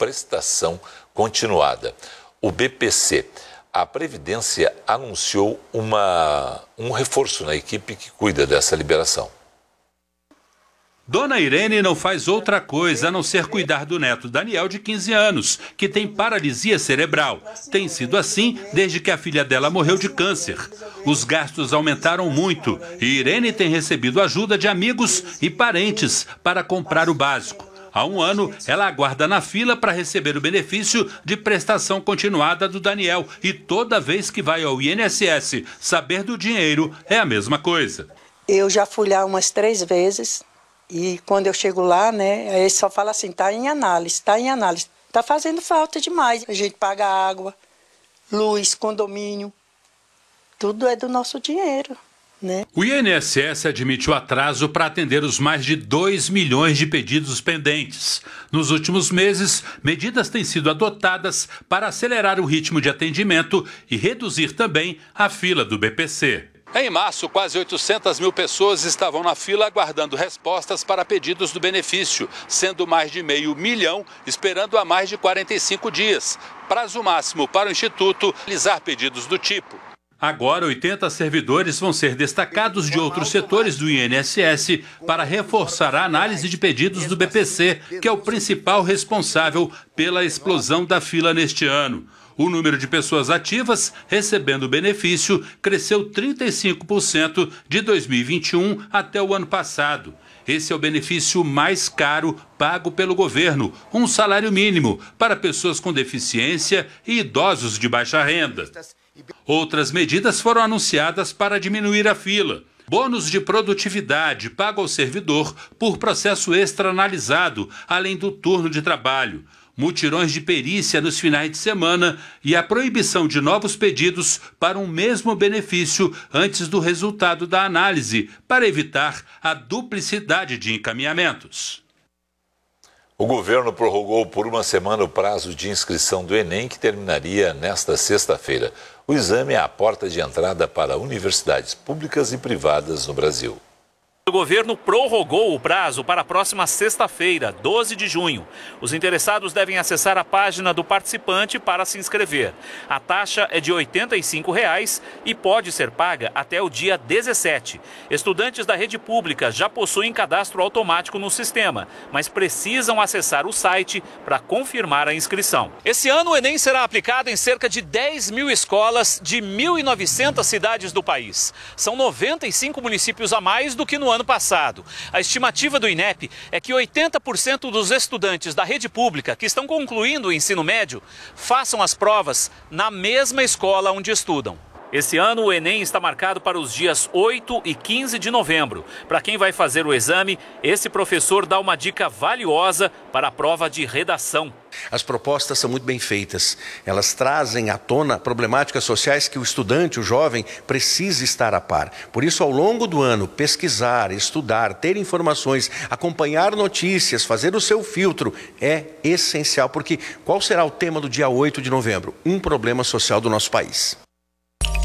prestação continuada. O BPC. A Previdência anunciou um reforço na equipe que cuida dessa liberação. Dona Irene não faz outra coisa a não ser cuidar do neto Daniel, de 15 anos, que tem paralisia cerebral. Tem sido assim desde que a filha dela morreu de câncer. Os gastos aumentaram muito e Irene tem recebido ajuda de amigos e parentes para comprar o básico. Há um ano, ela aguarda na fila para receber o benefício de prestação continuada do Daniel. E toda vez que vai ao INSS saber do dinheiro, é a mesma coisa. Eu já fui lá umas 3 vezes. E quando eu chego lá, né, aí só fala assim, tá em análise, tá fazendo falta demais. A gente paga água, luz, condomínio, tudo é do nosso dinheiro, né? O INSS admitiu atraso para atender os mais de 2 milhões de pedidos pendentes. Nos últimos meses, medidas têm sido adotadas para acelerar o ritmo de atendimento e reduzir também a fila do BPC. Em março, quase 800 mil pessoas estavam na fila aguardando respostas para pedidos do benefício, sendo mais de 500 mil esperando há mais de 45 dias. Prazo máximo para o Instituto realizar pedidos do tipo. Agora, 80 servidores vão ser destacados de outros setores do INSS para reforçar a análise de pedidos do BPC, que é o principal responsável pela explosão da fila neste ano. O número de pessoas ativas recebendo o benefício cresceu 35% de 2021 até o ano passado. Esse é o benefício mais caro pago pelo governo, um salário mínimo para pessoas com deficiência e idosos de baixa renda. Outras medidas foram anunciadas para diminuir a fila. Bônus de produtividade pago ao servidor por processo extra analisado, além do turno de trabalho. Mutirões de perícia nos finais de semana e a proibição de novos pedidos para um mesmo benefício antes do resultado da análise, para evitar a duplicidade de encaminhamentos. O governo prorrogou por uma semana o prazo de inscrição do Enem, que terminaria nesta sexta-feira. O exame é a porta de entrada para universidades públicas e privadas no Brasil. O governo prorrogou o prazo para a próxima sexta-feira, 12 de junho. Os interessados devem acessar a página do participante para se inscrever. A taxa é de R$ 85,00 e pode ser paga até o dia 17. Estudantes da rede pública já possuem cadastro automático no sistema, mas precisam acessar o site para confirmar a inscrição. Esse ano o Enem será aplicado em cerca de 10 mil escolas de 1.900 cidades do país. São 95 municípios a mais do que no ano passado. A estimativa do INEP é que 80% dos estudantes da rede pública que estão concluindo o ensino médio façam as provas na mesma escola onde estudam. Esse ano o Enem está marcado para os dias 8 e 15 de novembro. Para quem vai fazer o exame, esse professor dá uma dica valiosa para a prova de redação. As propostas são muito bem feitas. Elas trazem à tona problemáticas sociais que o estudante, o jovem, precisa estar a par. Por isso, ao longo do ano, pesquisar, estudar, ter informações, acompanhar notícias, fazer o seu filtro é essencial. Porque qual será o tema do dia 8 de novembro? Um problema social do nosso país.